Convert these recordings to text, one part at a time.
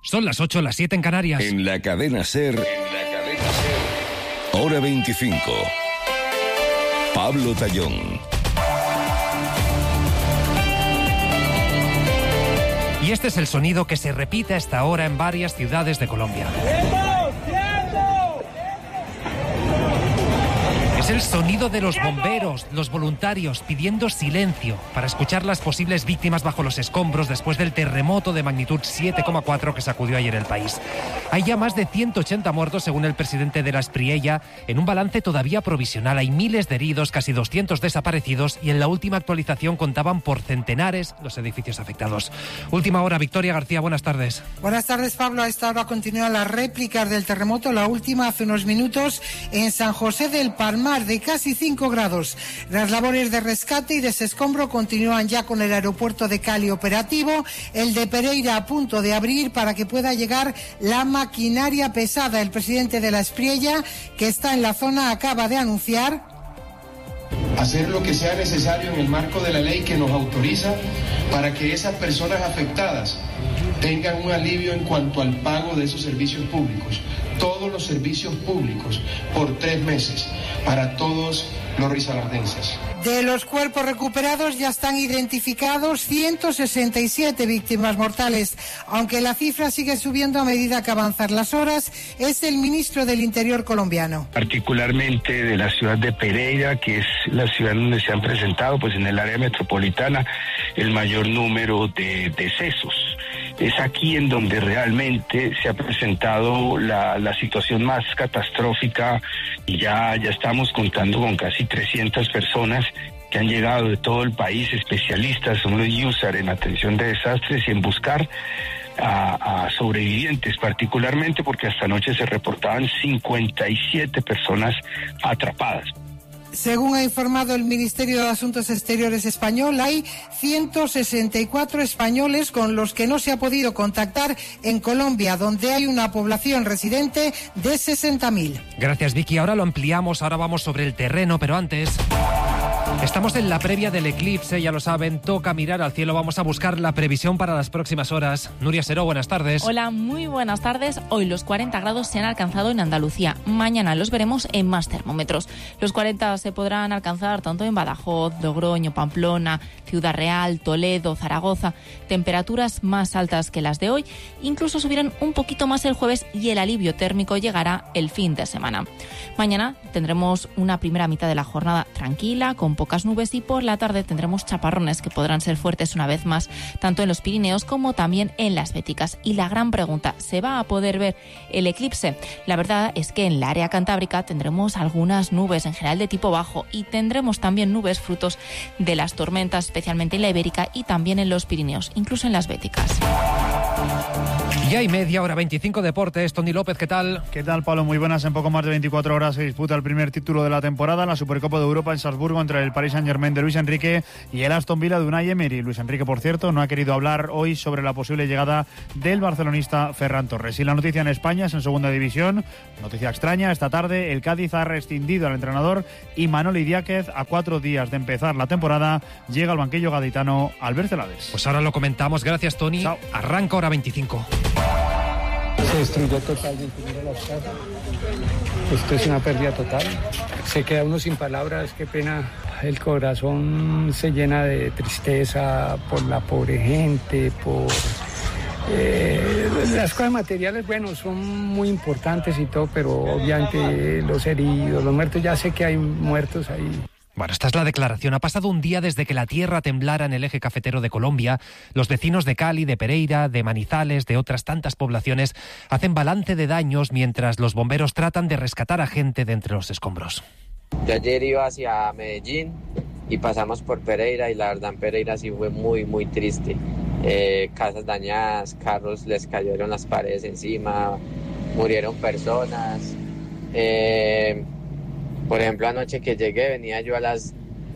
Son las 8, las 7 en Canarias. En la cadena SER, hora 25. Pablo Tallón. Y este es el sonido que se repite a esta hora en varias ciudades de Colombia. Es el sonido de los bomberos, los voluntarios pidiendo silencio para escuchar las posibles víctimas bajo los escombros después del terremoto de magnitud 7,4 que sacudió ayer el país. Hay ya más de 180 muertos según el presidente de la Espriella, en un balance todavía provisional. Hay miles de heridos, casi 200 desaparecidos y en la última actualización contaban por centenares los edificios afectados. Última hora, Victoria García, buenas tardes. Buenas tardes, Pablo. A esta hora continúan las réplicas del terremoto, la última hace unos minutos en San José del Palmar, de casi 5 grados. Las labores de rescate y desescombro continúan ya con el aeropuerto de Cali operativo, el de Pereira a punto de abrir para que pueda llegar la maquinaria pesada. El presidente de la Espriella, que está en la zona, acaba de anunciar hacer lo que sea necesario en el marco de la ley que nos autoriza para que esas personas afectadas tengan un alivio en cuanto al pago de esos servicios públicos. Todos los servicios públicos por 3 meses para todos los risaraldenses. De los cuerpos recuperados ya están identificados 167 víctimas mortales. Aunque la cifra sigue subiendo a medida que avanzan las horas, es el ministro del Interior colombiano. Particularmente de la ciudad de Pereira, que es la ciudad donde se han presentado, pues en el área metropolitana, el mayor número de decesos. Es aquí en donde realmente se ha presentado la situación más catastrófica y ya estamos contando con casi 300 personas que han llegado de todo el país, especialistas, son los USAR en atención de desastres y en buscar a sobrevivientes, particularmente porque hasta anoche se reportaban 57 personas atrapadas. Según ha informado el Ministerio de Asuntos Exteriores español, hay 164 españoles con los que no se ha podido contactar en Colombia, donde hay una población residente de 60.000. Gracias, Vicky. Ahora lo ampliamos, ahora vamos sobre el terreno, pero antes estamos en la previa del eclipse, ya lo saben, toca mirar al cielo. Vamos a buscar la previsión para las próximas horas. Nuria Seró, buenas tardes. Hola, muy buenas tardes. Hoy los 40 grados se han alcanzado en Andalucía. Mañana los veremos en más termómetros. Los 40 se podrán alcanzar tanto en Badajoz, Logroño, Pamplona, Ciudad Real, Toledo, Zaragoza. Temperaturas más altas que las de hoy. Incluso subirán un poquito más el jueves y el alivio térmico llegará el fin de semana. Mañana tendremos una primera mitad de la jornada tranquila, con pocas nubes, y por la tarde tendremos chaparrones que podrán ser fuertes una vez más, tanto en los Pirineos como también en las Béticas. Y la gran pregunta, ¿se va a poder ver el eclipse? La verdad es que en la área cantábrica tendremos algunas nubes, en general de tipo bajo, y tendremos también nubes frutos de las tormentas, especialmente en la Ibérica y también en los Pirineos, incluso en las Béticas. Ya hay media hora, 25 deportes. Tony López, ¿qué tal? ¿Qué tal, Pablo? Muy buenas. En poco más de 24 horas se disputa el primer título de la temporada, la Supercopa de Europa en Salzburgo, entre el Paris Saint-Germain de Luis Enrique y el Aston Villa de Unai Emery. Luis Enrique, por cierto, no ha querido hablar hoy sobre la posible llegada del barcelonista Ferran Torres. Y la noticia en España es en segunda división. Noticia extraña, esta tarde el Cádiz ha rescindido al entrenador y Manoli Diáquez, a 4 días de empezar la temporada, llega al banquillo gaditano Albert Celades. Pues ahora lo comentamos. Gracias, Tony. Chao. Arranca hora 25. Se destruyó totalmente la casa. Esto es una pérdida total. Se queda uno sin palabras, qué pena. El corazón se llena de tristeza por la pobre gente, por las cosas materiales, bueno, son muy importantes y todo, pero obviamente los heridos, los muertos, ya sé que hay muertos ahí. Bueno, esta es la declaración. Ha pasado un día desde que la tierra temblara en el eje cafetero de Colombia. Los vecinos de Cali, de Pereira, de Manizales, de otras tantas poblaciones hacen balance de daños mientras los bomberos tratan de rescatar a gente de entre los escombros. Yo ayer iba hacia Medellín y pasamos por Pereira y la verdad en Pereira sí fue muy, muy triste. Casas dañadas, carros les cayeron las paredes encima, murieron personas. Por ejemplo, anoche que llegué venía yo a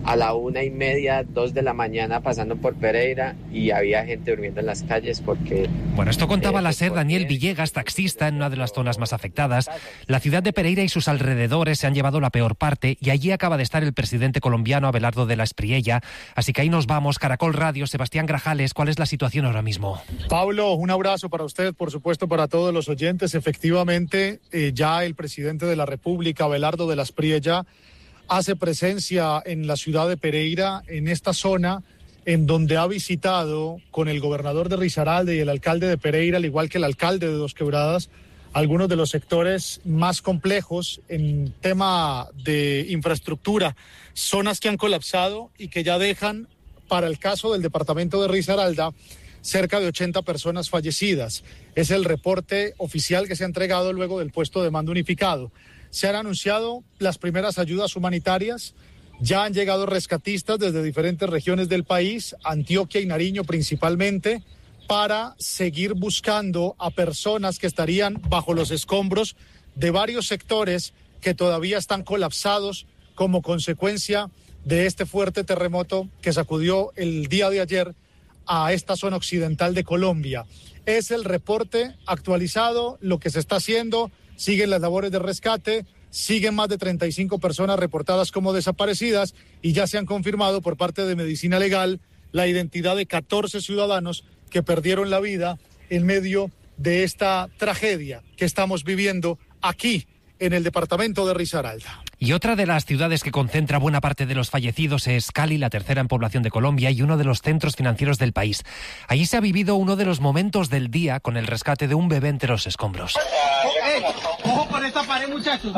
a la 1:30, 2 de la mañana pasando por Pereira y había gente durmiendo en las calles porque... Bueno, esto contaba la SER Daniel Villegas, taxista en una de las zonas más afectadas. La ciudad de Pereira y sus alrededores se han llevado la peor parte y allí acaba de estar el presidente colombiano Abelardo de la Espriella. Así que ahí nos vamos. Caracol Radio, Sebastián Grajales, ¿cuál es la situación ahora mismo? Pablo, un abrazo para usted, por supuesto para todos los oyentes. Efectivamente, ya el presidente de la República, Abelardo de la Espriella, hace presencia en la ciudad de Pereira, en esta zona en donde ha visitado con el gobernador de Risaralda y el alcalde de Pereira, al igual que el alcalde de Dos Quebradas, algunos de los sectores más complejos en tema de infraestructura, zonas que han colapsado y que ya dejan, para el caso del departamento de Risaralda, cerca de 80 personas fallecidas. Es el reporte oficial que se ha entregado luego del puesto de mando unificado. Se han anunciado las primeras ayudas humanitarias, ya han llegado rescatistas desde diferentes regiones del país, Antioquia y Nariño principalmente, para seguir buscando a personas que estarían bajo los escombros de varios sectores que todavía están colapsados como consecuencia de este fuerte terremoto que sacudió el día de ayer a esta zona occidental de Colombia. Es el reporte actualizado, lo que se está haciendo. Siguen las labores de rescate, siguen más de 35 personas reportadas como desaparecidas y ya se han confirmado por parte de Medicina Legal la identidad de 14 ciudadanos que perdieron la vida en medio de esta tragedia que estamos viviendo aquí en el departamento de Risaralda. Y otra de las ciudades que concentra buena parte de los fallecidos es Cali, la tercera en población de Colombia y uno de los centros financieros del país. Allí se ha vivido uno de los momentos del día con el rescate de un bebé entre los escombros. ¡Ojo con esta pared, muchachos!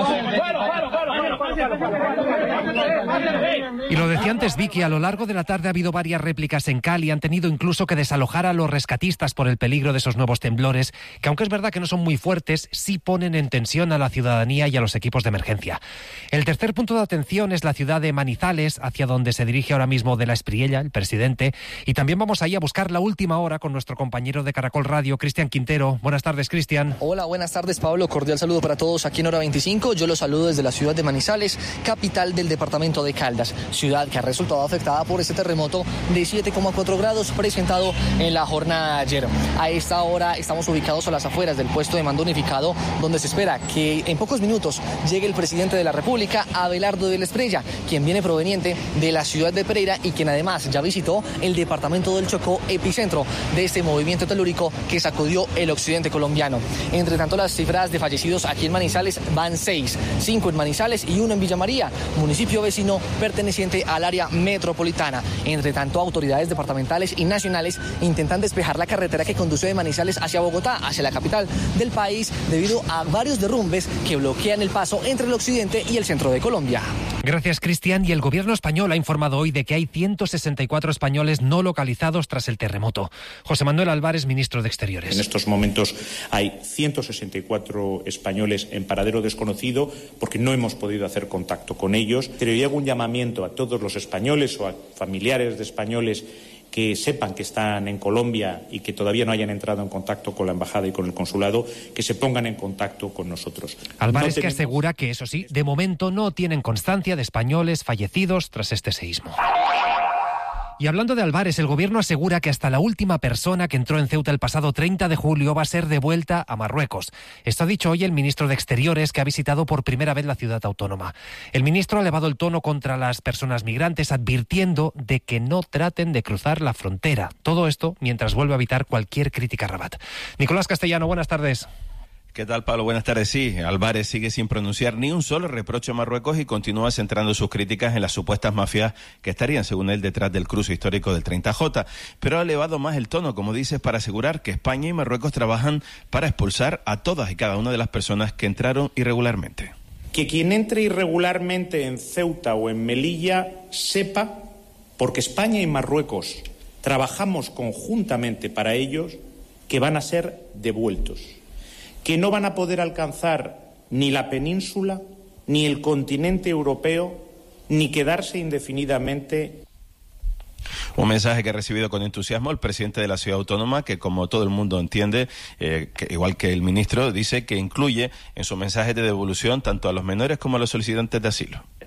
Y lo decía antes Vicky, a lo largo de la tarde ha habido varias réplicas en Cali. Han tenido incluso que desalojar a los rescatistas por el peligro de esos nuevos temblores, que aunque es verdad que no son muy fuertes, sí ponen en tensión a la ciudadanía y a los equipos de emergencia. El tercer punto de atención es la ciudad de Manizales, hacia donde se dirige ahora mismo de la Espriella, el presidente. Y también vamos ahí a buscar la última hora con nuestro compañero de Caracol Radio, Cristian Quintero. Buenas tardes, Cristian. Hola, buenas tardes, Pablo. Cordial saludo para todos aquí en Hora 25. Yo los saludo desde la ciudad de Manizales, capital del departamento de Caldas, ciudad que ha resultado afectada por este terremoto de 7,4 grados presentado en la jornada de ayer. A esta hora estamos ubicados a las afueras del puesto de mando unificado, donde se espera que en pocos minutos llegue el presidente de la República, Abelardo de la Espriella, quien viene proveniente de la ciudad de Pereira y quien además ya visitó el departamento del Chocó, epicentro de este movimiento telúrico que sacudió el occidente colombiano. Entre tanto, las cifras de fallecidos aquí en Manizales van 6, 5 en Manizales y 1 en Villa María, municipio vecino perteneciente al área metropolitana. Entre tanto, autoridades departamentales y nacionales intentan despejar la carretera que conduce de Manizales hacia Bogotá, hacia la capital del país, debido a varios derrumbes que bloquean el paso entre el occidente y el centro de Colombia. Gracias, Cristian. Y el gobierno español ha informado hoy de que hay 164 españoles no localizados tras el terremoto. José Manuel Álvarez, ministro de Exteriores. En estos momentos hay 164 españoles en paradero desconocido porque no hemos podido hacer contacto con ellos. Pero yo hago un llamamiento a todos los españoles o a familiares de españoles que sepan que están en Colombia y que todavía no hayan entrado en contacto con la embajada y con el consulado, que se pongan en contacto con nosotros. Álvarez, que asegura que, eso sí, de momento no tienen constancia de españoles fallecidos tras este seísmo. Y hablando de Álvarez, el gobierno asegura que hasta la última persona que entró en Ceuta el pasado 30 de julio va a ser devuelta a Marruecos. Esto ha dicho hoy el ministro de Exteriores, que ha visitado por primera vez la ciudad autónoma. El ministro ha elevado el tono contra las personas migrantes, advirtiendo de que no traten de cruzar la frontera. Todo esto mientras vuelve a evitar cualquier crítica a Rabat. Nicolás Castellano, buenas tardes. ¿Qué tal, Pablo? Buenas tardes. Sí, Álvarez sigue sin pronunciar ni un solo reproche a Marruecos y continúa centrando sus críticas en las supuestas mafias que estarían, según él, detrás del cruce histórico del 30J. Pero ha elevado más el tono, como dices, para asegurar que España y Marruecos trabajan para expulsar a todas y cada una de las personas que entraron irregularmente. Que quien entre irregularmente en Ceuta o en Melilla sepa, porque España y Marruecos trabajamos conjuntamente para ellos, que van a ser devueltos, que no van a poder alcanzar ni la península, ni el continente europeo, ni quedarse indefinidamente. Un mensaje que ha recibido con entusiasmo el presidente de la ciudad autónoma, que como todo el mundo entiende, que, igual que el ministro, dice que incluye en su mensaje de devolución tanto a los menores como a los solicitantes de asilo.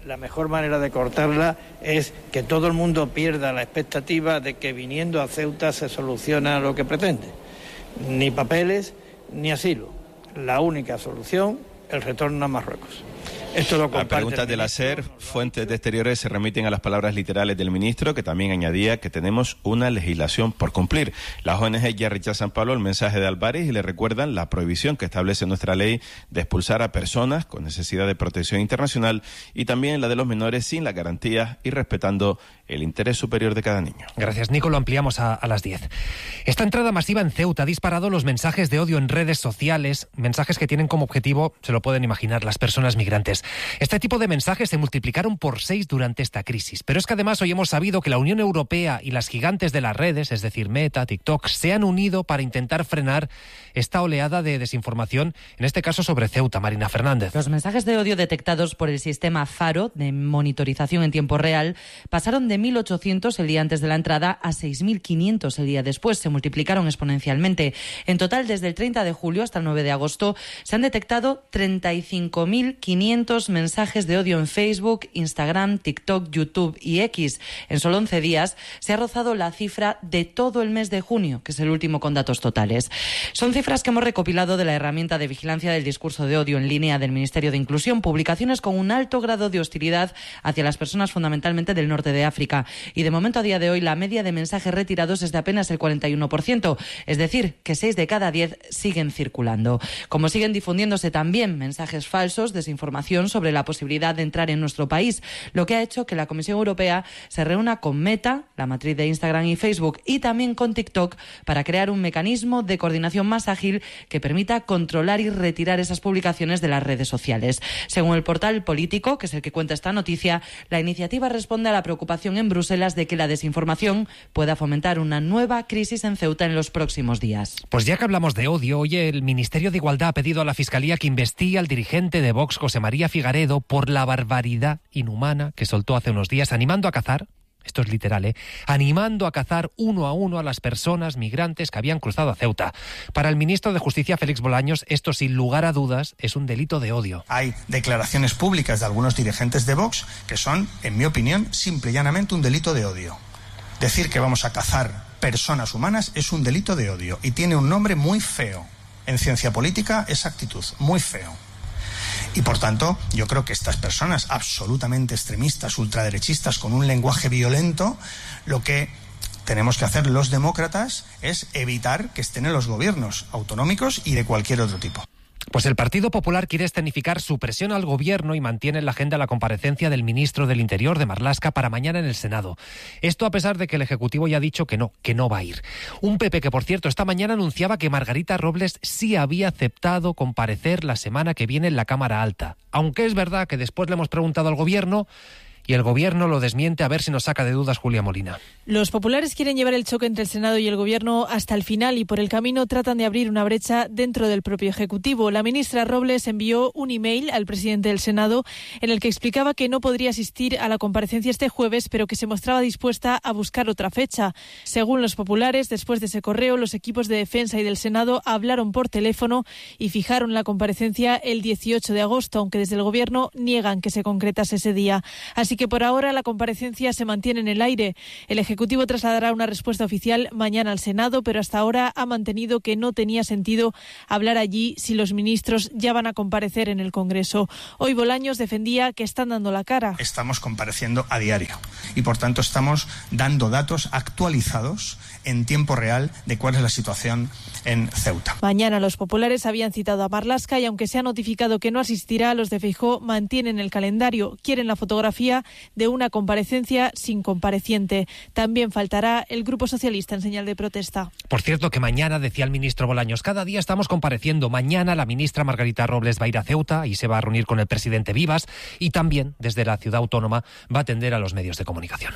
la mejor manera de cortarla es que todo el mundo pierda la expectativa de que viniendo a Ceuta se soluciona lo que pretende. Ni papeles, ni asilo. La única solución, el retorno a Marruecos. Esto lo a preguntas de la SER, fuentes de exteriores se remiten a las palabras literales del ministro, que también añadía que tenemos una legislación por cumplir. Las ONG ya rechazan, Pablo, el mensaje de Álvarez y le recuerdan la prohibición que establece nuestra ley de expulsar a personas con necesidad de protección internacional y también la de los menores sin las garantías y respetando el interés superior de cada niño. Gracias, Nico. Lo ampliamos a las 10. Esta entrada masiva en Ceuta ha disparado los mensajes de odio en redes sociales, mensajes que tienen como objetivo, se lo pueden imaginar, las personas migrantes. Este tipo de mensajes se multiplicaron por 6 durante esta crisis. Pero es que además hoy hemos sabido que la Unión Europea y las gigantes de las redes, es decir, Meta, TikTok, se han unido para intentar frenar esta oleada de desinformación, en este caso sobre Ceuta. Marina Fernández. Los mensajes de odio detectados por el sistema Faro de monitorización en tiempo real pasaron de 1.800 el día antes de la entrada a 6.500 el día después. Se multiplicaron exponencialmente. En total, desde el 30 de julio hasta el 9 de agosto, se han detectado 35.500 mensajes de odio en Facebook, Instagram, TikTok, YouTube y X. En solo 11 días se ha rozado la cifra de todo el mes de junio, que es el último con datos totales. Son cifras que hemos recopilado de la herramienta de vigilancia del discurso de odio en línea del Ministerio de Inclusión, publicaciones con un alto grado de hostilidad hacia las personas fundamentalmente del norte de África. Y de momento, a día de hoy, la media de mensajes retirados es de apenas el 41%, es decir, que 6 de cada 10 siguen circulando. Como siguen difundiéndose también mensajes falsos, desinformación sobre la posibilidad de entrar en nuestro país, lo que ha hecho que la Comisión Europea se reúna con Meta, la matriz de Instagram y Facebook, y también con TikTok para crear un mecanismo de coordinación más ágil que permita controlar y retirar esas publicaciones de las redes sociales. Según el portal Político, que es el que cuenta esta noticia, la iniciativa responde a la preocupación en Bruselas de que la desinformación pueda fomentar una nueva crisis en Ceuta en los próximos días. Pues ya que hablamos de odio, hoy el Ministerio de Igualdad ha pedido a la Fiscalía que investigue al dirigente de Vox, José María Figaredo, por la barbaridad inhumana que soltó hace unos días, animando a cazar, esto es literal, animando a cazar uno a uno a las personas migrantes que habían cruzado a Ceuta. Para el ministro de Justicia, Félix Bolaños, esto sin lugar a dudas es un delito de odio. Hay declaraciones públicas de algunos dirigentes de Vox que son, en mi opinión, simple y llanamente un delito de odio. Decir que vamos a cazar personas humanas es un delito de odio y tiene un nombre muy feo. En ciencia política, esa actitud, muy feo. Y por tanto, yo creo que estas personas absolutamente extremistas, ultraderechistas, con un lenguaje violento, lo que tenemos que hacer los demócratas es evitar que estén en los gobiernos autonómicos y de cualquier otro tipo. Pues el Partido Popular quiere escenificar su presión al gobierno y mantiene en la agenda la comparecencia del ministro del Interior, de Marlaska, para mañana en el Senado. Esto a pesar de que el Ejecutivo ya ha dicho que no va a ir. Un PP que, por cierto, esta mañana anunciaba que Margarita Robles sí había aceptado comparecer la semana que viene en la Cámara Alta. Aunque es verdad que después le hemos preguntado al gobierno y el gobierno lo desmiente. A ver si nos saca de dudas Julia Molina. Los populares quieren llevar el choque entre el Senado y el gobierno hasta el final y por el camino tratan de abrir una brecha dentro del propio Ejecutivo. La ministra Robles envió un email al presidente del Senado en el que explicaba que no podría asistir a la comparecencia este jueves, pero que se mostraba dispuesta a buscar otra fecha. Según los populares, después de ese correo, los equipos de defensa y del Senado hablaron por teléfono y fijaron la comparecencia el 18 de agosto, aunque desde el gobierno niegan que se concretase ese día. Así que por ahora la comparecencia se mantiene en el aire. El Ejecutivo trasladará una respuesta oficial mañana al Senado, pero hasta ahora ha mantenido que no tenía sentido hablar allí si los ministros ya van a comparecer en el Congreso. Hoy Bolaños defendía que están dando la cara. Estamos compareciendo a diario y por tanto estamos dando datos actualizados en tiempo real de cuál es la situación en Ceuta. Mañana los populares habían citado a Marlaska y aunque se ha notificado que no asistirá, los de Feijóo mantienen el calendario. Quieren la fotografía de una comparecencia sin compareciente. También faltará el Grupo Socialista en señal de protesta. Por cierto, que mañana, decía el ministro Bolaños, cada día estamos compareciendo. Mañana la ministra Margarita Robles va a ir a Ceuta y se va a reunir con el presidente Vivas y también desde la ciudad autónoma va a atender a los medios de comunicación.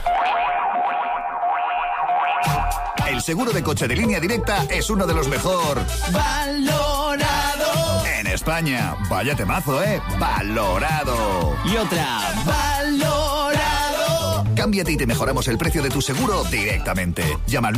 El seguro de coche de Línea Directa es uno de los mejor valorado en España. Vaya temazo, valorado. Y otra, valorado. Cámbiate y te mejoramos el precio de tu seguro directamente. Llama al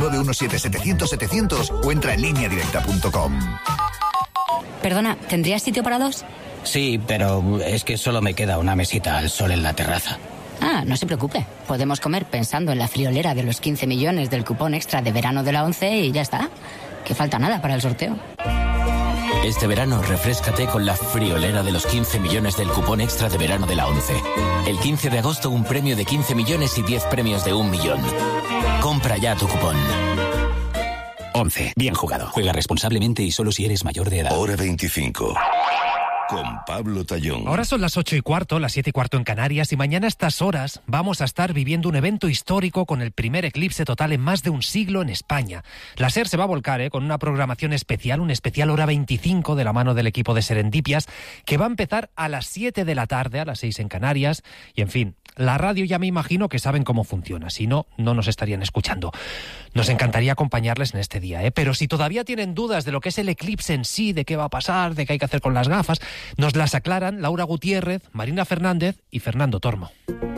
917-700-700 o entra en lineadirecta.com. Perdona, ¿tendrías sitio para dos? Sí, pero es que solo me queda una mesita al sol en la terraza. Ah, no se preocupe. Podemos comer pensando en la friolera de los 15 millones del cupón extra de verano de la ONCE y ya está. Que falta nada para el sorteo. Este verano refréscate con la friolera de los 15 millones del cupón extra de verano de la ONCE. El 15 de agosto un premio de 15 millones y 10 premios de 1 millón. Compra ya tu cupón. ONCE. Bien jugado. Juega responsablemente y solo si eres mayor de edad. Hora 25. Con Pablo Tallón. Ahora son las 8:15, las 7:15 en Canarias, y mañana a estas horas vamos a estar viviendo un evento histórico con el primer eclipse total en más de un siglo en España. La SER se va a volcar con una programación especial, un especial Hora 25 de la mano del equipo de Serendipias, que va a empezar a las 7 de la tarde, a las 6 en Canarias, y en fin, la radio ya me imagino que saben cómo funciona, si no, no nos estarían escuchando. Nos encantaría acompañarles en este día, pero si todavía tienen dudas de lo que es el eclipse en sí, de qué va a pasar, de qué hay que hacer con las gafas, nos las aclaran Laura Gutiérrez, Marina Fernández y Fernando Tormo.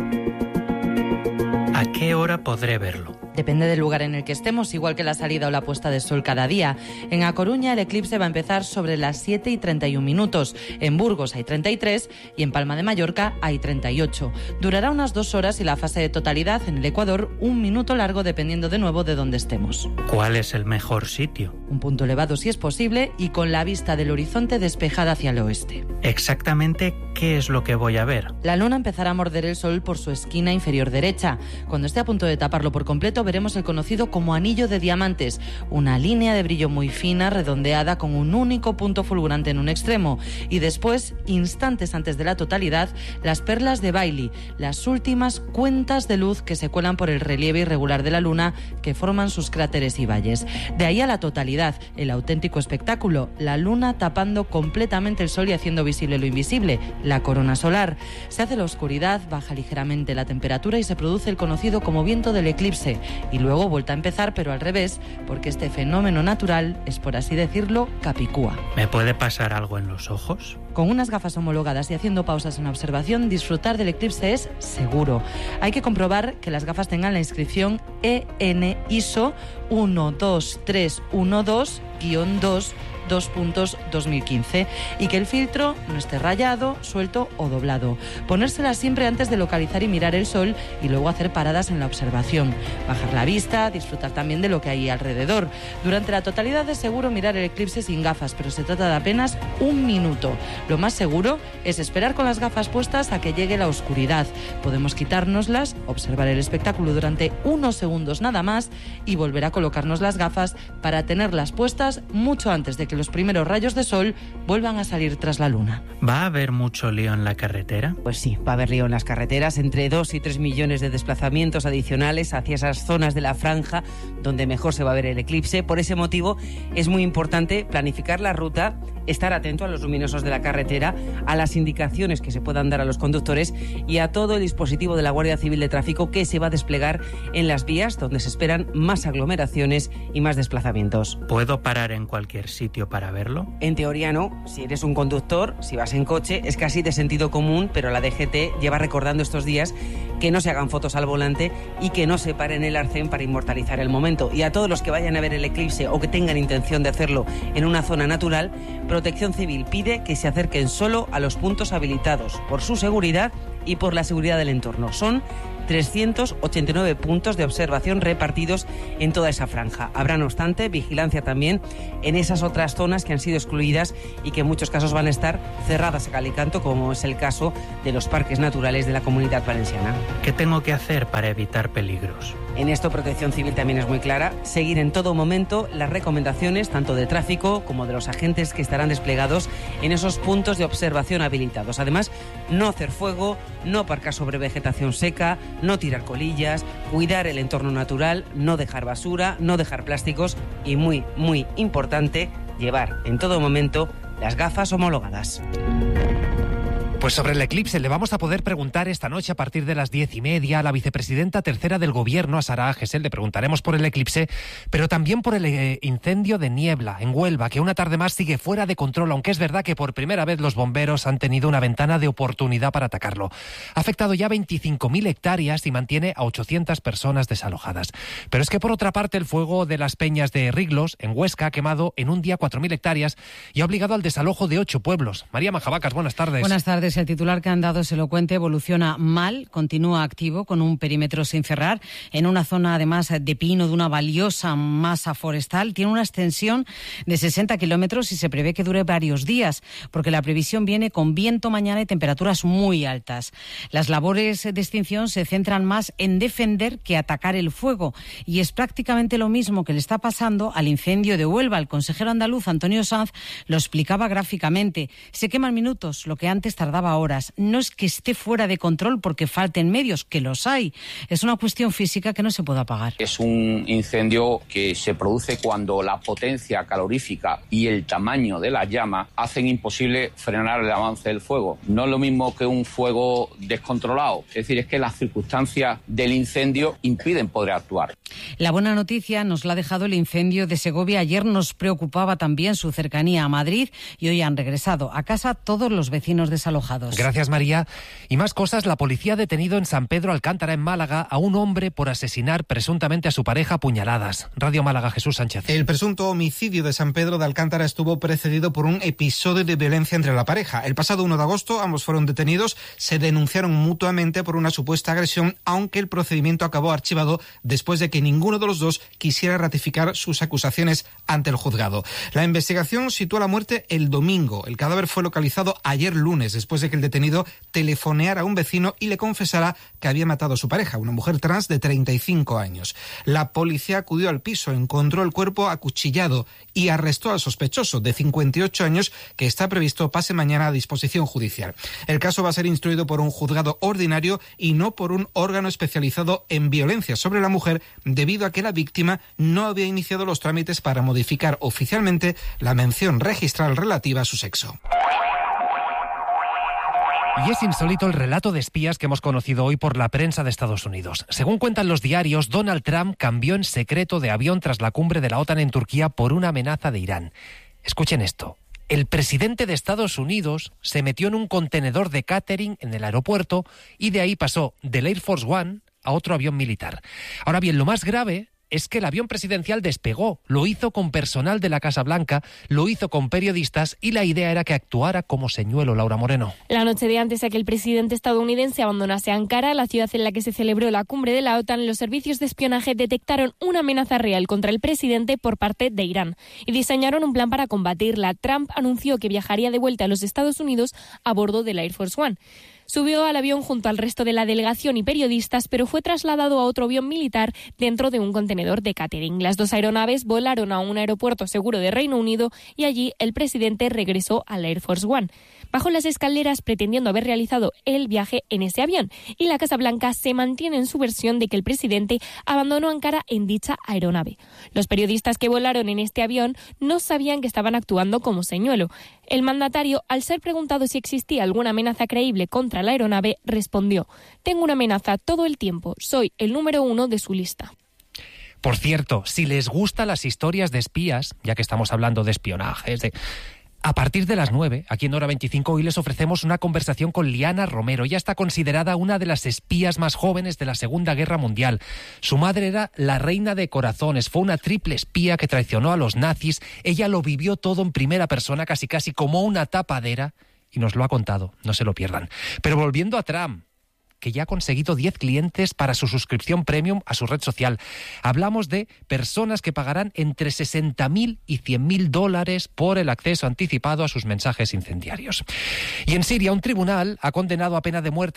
¿A qué hora podré verlo? Depende del lugar en el que estemos, igual que la salida o la puesta de sol cada día. En A Coruña el eclipse va a empezar sobre las 7:31. En Burgos hay 33 y en Palma de Mallorca hay 38. Durará unas 2 horas y la fase de totalidad en el Ecuador 1 minuto largo, dependiendo de nuevo de dónde estemos. ¿Cuál es el mejor sitio? Un punto elevado si es posible y con la vista del horizonte despejada hacia el oeste. Exactamente, ¿qué es lo que voy a ver? La luna empezará a morder el sol por su esquina inferior derecha. Cuando esté a punto de taparlo por completo, veremos el conocido como anillo de diamantes, una línea de brillo muy fina, redondeada con un único punto fulgurante en un extremo, y después, instantes antes de la totalidad, las perlas de Bailey, las últimas cuentas de luz que se cuelan por el relieve irregular de la luna que forman sus cráteres y valles. De ahí a la totalidad, el auténtico espectáculo, la luna tapando completamente el sol y haciendo visible lo invisible, la corona solar. Se hace la oscuridad, baja ligeramente la temperatura y se produce el conocido como viento del eclipse, y luego vuelta a empezar, pero al revés, porque este fenómeno natural es, por así decirlo, capicúa. ¿Me puede pasar algo en los ojos? Con unas gafas homologadas y haciendo pausas en la observación, disfrutar del eclipse es seguro. Hay que comprobar que las gafas tengan la inscripción EN ISO 12312-2 2015 y que el filtro no esté rayado, suelto o doblado. Ponérselas siempre antes de localizar y mirar el sol y luego hacer paradas en la observación. Bajar la vista, disfrutar también de lo que hay alrededor. Durante la totalidad es seguro mirar el eclipse sin gafas, pero se trata de apenas 1 minuto. Lo más seguro es esperar con las gafas puestas a que llegue la oscuridad. Podemos quitárnoslas, observar el espectáculo durante unos segundos nada más y volver a colocarnos las gafas para tenerlas puestas mucho antes de que los primeros rayos de sol vuelvan a salir tras la luna. ¿Va a haber mucho lío en la carretera? Pues sí, va a haber lío en las carreteras, entre 2 y 3 millones de desplazamientos adicionales hacia esas zonas de la franja donde mejor se va a ver el eclipse. Por ese motivo es muy importante planificar la ruta, estar atento a los luminosos de la carretera, a las indicaciones que se puedan dar a los conductores y a todo el dispositivo de la Guardia Civil de Tráfico que se va a desplegar en las vías donde se esperan más aglomeraciones y más desplazamientos. ¿Puedo parar en cualquier sitio para verlo? En teoría no. Si eres un conductor, si vas en coche, es casi de sentido común, pero la DGT lleva recordando estos días que no se hagan fotos al volante y que no se paren el arcén para inmortalizar el momento. Y a todos los que vayan a ver el eclipse o que tengan intención de hacerlo en una zona natural, Protección Civil pide que se acerquen solo a los puntos habilitados por su seguridad y por la seguridad del entorno. Son 389 puntos de observación repartidos en toda esa franja. Habrá, no obstante, vigilancia también en esas otras zonas que han sido excluidas y que en muchos casos van a estar cerradas a cal y canto, como es el caso de los parques naturales de la Comunidad Valenciana. ¿Qué tengo que hacer para evitar peligros? En esto Protección Civil también es muy clara, seguir en todo momento las recomendaciones tanto de tráfico como de los agentes que estarán desplegados en esos puntos de observación habilitados. Además, no hacer fuego, no aparcar sobre vegetación seca, no tirar colillas, cuidar el entorno natural, no dejar basura, no dejar plásticos y muy, muy importante, llevar en todo momento las gafas homologadas. Pues sobre el eclipse le vamos a poder preguntar esta noche a partir de las 10:30 a la vicepresidenta tercera del Gobierno, a Sara Gesell. Le preguntaremos por el eclipse, pero también por el incendio de Niebla, en Huelva, que una tarde más sigue fuera de control, aunque es verdad que por primera vez los bomberos han tenido una ventana de oportunidad para atacarlo. Ha afectado ya 25.000 hectáreas y mantiene a 800 personas desalojadas. Pero es que por otra parte el fuego de las Peñas de Riglos, en Huesca, ha quemado en un día 4.000 hectáreas y ha obligado al desalojo de 8 pueblos. María Majabacas, buenas tardes. Buenas tardes. El titular que han dado es elocuente. Evoluciona mal, continúa activo con un perímetro sin cerrar en una zona además de pino de una valiosa masa forestal. Tiene una extensión de 60 kilómetros y se prevé que dure varios días porque la previsión viene con viento mañana y temperaturas muy altas. Las labores de extinción se centran más en defender que atacar el fuego y es prácticamente lo mismo que le está pasando al incendio de Huelva. El consejero andaluz Antonio Sanz lo explicaba gráficamente. Se queman minutos, lo que antes tardaba horas. No es que esté fuera de control porque falten medios, que los hay. Es una cuestión física que no se puede apagar. Es un incendio que se produce cuando la potencia calorífica y el tamaño de la llama hacen imposible frenar el avance del fuego. No es lo mismo que un fuego descontrolado. Es decir, es que las circunstancias del incendio impiden poder actuar. La buena noticia nos la ha dejado el incendio de Segovia. Ayer nos preocupaba también su cercanía a Madrid y hoy han regresado a casa todos los vecinos desalojados. Gracias, María. Y más cosas. La policía ha detenido en San Pedro Alcántara, en Málaga, a un hombre por asesinar presuntamente a su pareja a puñaladas. Radio Málaga, Jesús Sánchez. El presunto homicidio de San Pedro de Alcántara estuvo precedido por un episodio de violencia entre la pareja. El pasado 1 de agosto ambos fueron detenidos, se denunciaron mutuamente por una supuesta agresión, aunque el procedimiento acabó archivado después de que ninguno de los dos quisiera ratificar sus acusaciones ante el juzgado. La investigación situó la muerte el domingo. El cadáver fue localizado ayer lunes, después de que el detenido telefoneara a un vecino y le confesara que había matado a su pareja, una mujer trans de 35 años. La policía acudió al piso, encontró el cuerpo acuchillado y arrestó al sospechoso, de 58 años, que está previsto pase mañana a disposición judicial. El caso va a ser instruido por un juzgado ordinario y no por un órgano especializado en violencia sobre la mujer, debido a que la víctima no había iniciado los trámites para modificar oficialmente la mención registral relativa a su sexo. Y es insólito el relato de espías que hemos conocido hoy por la prensa de Estados Unidos. Según cuentan los diarios, Donald Trump cambió en secreto de avión tras la cumbre de la OTAN en Turquía por una amenaza de Irán. Escuchen esto. El presidente de Estados Unidos se metió en un contenedor de catering en el aeropuerto y de ahí pasó del Air Force One a otro avión militar. Ahora bien, lo más grave es que el avión presidencial despegó, lo hizo con personal de la Casa Blanca, lo hizo con periodistas y la idea era que actuara como señuelo. Laura Moreno. La noche de antes de que el presidente estadounidense abandonase Ankara, la ciudad en la que se celebró la cumbre de la OTAN, los servicios de espionaje detectaron una amenaza real contra el presidente por parte de Irán y diseñaron un plan para combatirla. Trump anunció que viajaría de vuelta a los Estados Unidos a bordo del Air Force One. Subió al avión junto al resto de la delegación y periodistas, pero fue trasladado a otro avión militar dentro de un contenedor de catering. Las dos aeronaves volaron a un aeropuerto seguro de Reino Unido y allí el presidente regresó al Air Force One. Bajó las escaleras pretendiendo haber realizado el viaje en ese avión y la Casa Blanca se mantiene en su versión de que el presidente abandonó Ankara en dicha aeronave. Los periodistas que volaron en este avión no sabían que estaban actuando como señuelo. El mandatario, al ser preguntado si existía alguna amenaza creíble contra la aeronave, respondió: «Tengo una amenaza todo el tiempo, soy el número 1 de su lista». Por cierto, si les gustan las historias de espías, ya que estamos hablando de espionajes, a partir de las 9, aquí en Hora 25, hoy les ofrecemos una conversación con Liana Romero. Ella está considerada una de las espías más jóvenes de la Segunda Guerra Mundial. Su madre era la reina de corazones, fue una triple espía que traicionó a los nazis. Ella lo vivió todo en primera persona, casi como una tapadera, y nos lo ha contado, no se lo pierdan. Pero volviendo a Trump, que ya ha conseguido 10 clientes para su suscripción premium a su red social. Hablamos de personas que pagarán entre $60.000 y $100.000 por el acceso anticipado a sus mensajes incendiarios. Y en Siria, un tribunal ha condenado a pena de muerte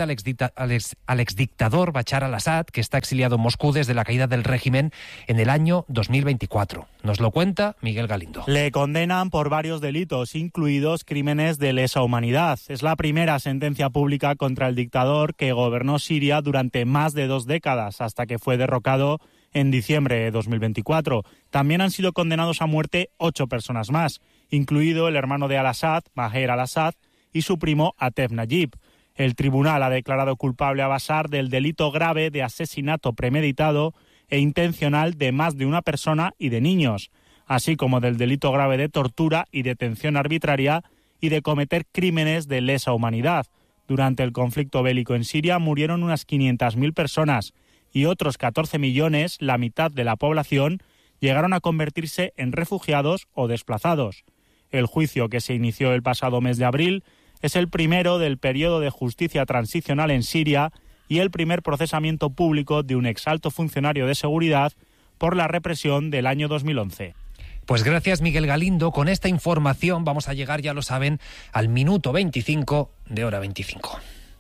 al exdictador Bashar al-Assad, que está exiliado en Moscú desde la caída del régimen en el año 2024. Nos lo cuenta Miguel Galindo. Le condenan por varios delitos, incluidos crímenes de lesa humanidad. Es la primera sentencia pública contra el dictador que gobernó Siria durante más de 2 décadas, hasta que fue derrocado en diciembre de 2024. También han sido condenados a muerte 8 personas más, incluido el hermano de al-Assad, Maher al-Assad, y su primo Atef Najib. El tribunal ha declarado culpable a Bashar del delito grave de asesinato premeditado e intencional de más de una persona y de niños, así como del delito grave de tortura y detención arbitraria y de cometer crímenes de lesa humanidad. Durante el conflicto bélico en Siria murieron unas 500.000 personas y otros 14 millones, la mitad de la población, llegaron a convertirse en refugiados o desplazados. El juicio, que se inició el pasado mes de abril, es el primero del periodo de justicia transicional en Siria y el primer procesamiento público de un exalto funcionario de seguridad por la represión del año 2011. Pues gracias, Miguel Galindo. Con esta información vamos a llegar, ya lo saben, al minuto 25 de Hora 25.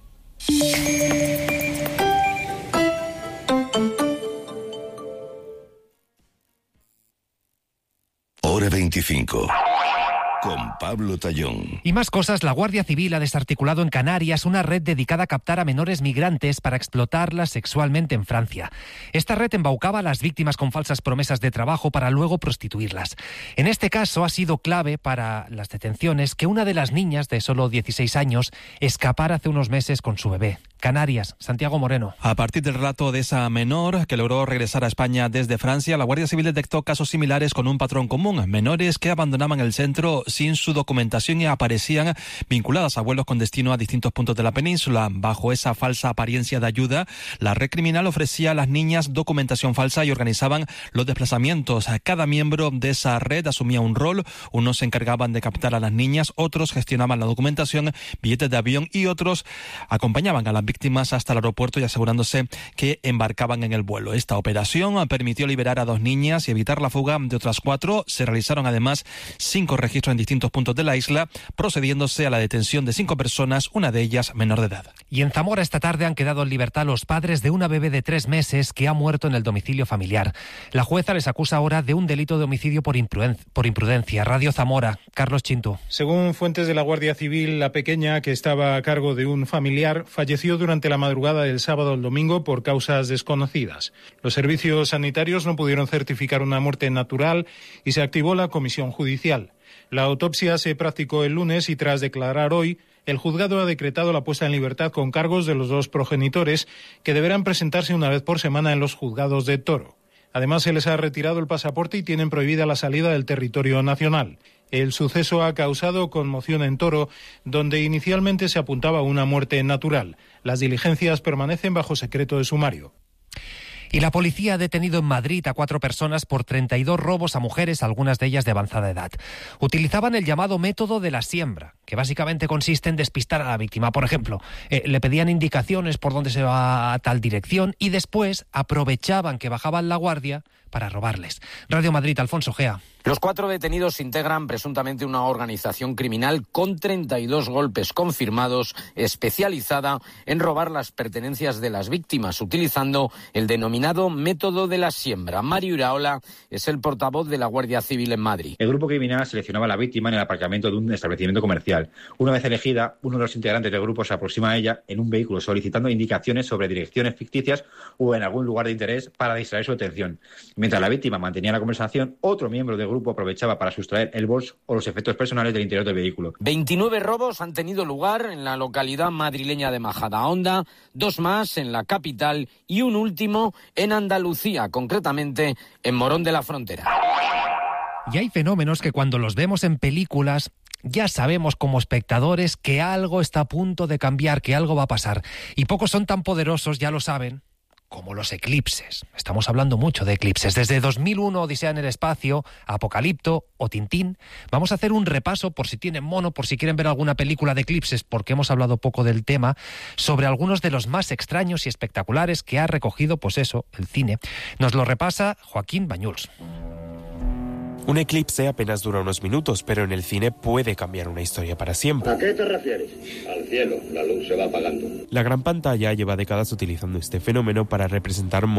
Hora 25. Con Pablo Tallón. Y más cosas, la Guardia Civil ha desarticulado en Canarias una red dedicada a captar a menores migrantes para explotarlas sexualmente en Francia. Esta red embaucaba a las víctimas con falsas promesas de trabajo para luego prostituirlas. En este caso ha sido clave para las detenciones que una de las niñas de solo 16 años escapara hace unos meses con su bebé. Canarias, Santiago Moreno. A partir del relato de esa menor que logró regresar a España desde Francia, la Guardia Civil detectó casos similares con un patrón común. Menores que abandonaban el centro sin su documentación y aparecían vinculadas a vuelos con destino a distintos puntos de la península. Bajo esa falsa apariencia de ayuda, la red criminal ofrecía a las niñas documentación falsa y organizaban los desplazamientos. Cada miembro de esa red asumía un rol. Unos se encargaban de captar a las niñas, otros gestionaban la documentación, billetes de avión y otros acompañaban a las víctimas hasta el aeropuerto y asegurándose que embarcaban en el vuelo. Esta operación permitió liberar a 2 niñas y evitar la fuga de otras 4. Se realizaron además 5 registros en distintos puntos de la isla, procediéndose a la detención de 5 personas, una de ellas menor de edad. Y en Zamora esta tarde han quedado en libertad los padres de una bebé de 3 meses que ha muerto en el domicilio familiar. La jueza les acusa ahora de un delito de homicidio por imprudencia. Radio Zamora, Carlos Chintu. Según fuentes de la Guardia Civil, la pequeña, que estaba a cargo de un familiar, falleció durante la madrugada del sábado al domingo por causas desconocidas. Los servicios sanitarios no pudieron certificar una muerte natural y se activó la comisión judicial. La autopsia se practicó el lunes y tras declarar hoy, el juzgado ha decretado la puesta en libertad con cargos de los 2 progenitores que deberán presentarse una vez por semana en los juzgados de Toro. Además, se les ha retirado el pasaporte y tienen prohibida la salida del territorio nacional. El suceso ha causado conmoción en Toro, donde inicialmente se apuntaba a una muerte natural. Las diligencias permanecen bajo secreto de sumario. Y la policía ha detenido en Madrid a 4 personas por 32 robos a mujeres, algunas de ellas de avanzada edad. Utilizaban el llamado método de la siembra, que básicamente consiste en despistar a la víctima. Por ejemplo, le pedían indicaciones por dónde se va a tal dirección y después aprovechaban que bajaban la guardia para robarles. Radio Madrid, Alfonso Gea. Los 4 detenidos integran presuntamente una organización criminal con 32 golpes confirmados, especializada en robar las pertenencias de las víctimas, utilizando el denominado método de la siembra. Mario Iraola es el portavoz de la Guardia Civil en Madrid. El grupo criminal seleccionaba a la víctima en el aparcamiento de un establecimiento comercial. Una vez elegida, uno de los integrantes del grupo se aproxima a ella en un vehículo solicitando indicaciones sobre direcciones ficticias o en algún lugar de interés para distraer su atención. Mientras la víctima mantenía la conversación, otro miembro del grupo aprovechaba para sustraer el bolso o los efectos personales del interior del vehículo. 29 robos han tenido lugar en la localidad madrileña de Majadahonda, 2 más en la capital y un último en Andalucía, concretamente en Morón de la Frontera. Y hay fenómenos que cuando los vemos en películas ya sabemos como espectadores que algo está a punto de cambiar, que algo va a pasar. Y pocos son tan poderosos, ya lo saben, como los eclipses. Estamos hablando mucho de eclipses. Desde 2001, Odisea en el espacio, Apocalipto o Tintín. Vamos a hacer un repaso, por si tienen mono, por si quieren ver alguna película de eclipses, porque hemos hablado poco del tema, sobre algunos de los más extraños y espectaculares que ha recogido, pues eso, el cine. Nos lo repasa Joaquín Bañuls. Un eclipse apenas dura unos minutos, pero en el cine puede cambiar una historia para siempre. ¿A qué te refieres? Al cielo, la luz se va apagando. La gran pantalla lleva décadas utilizando este fenómeno para representar